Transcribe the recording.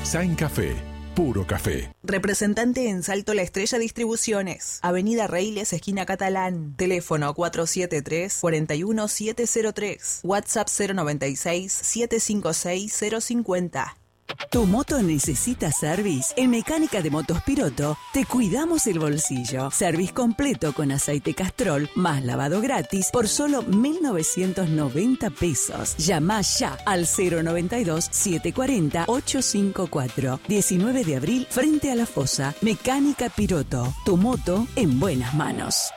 Sain Café, puro café. Representante en Salto La Estrella Distribuciones. Avenida Reiles, esquina Catalán. Teléfono 473-41703. WhatsApp 096-756-050. ¿Tu moto necesita service? En Mecánica de Motos Piroto te cuidamos el bolsillo. Service completo con aceite Castrol más lavado gratis por solo 1.990 pesos. Llama ya al 092-740-854. 19 de abril frente a la fosa. Mecánica Piroto. Tu moto en buenas manos.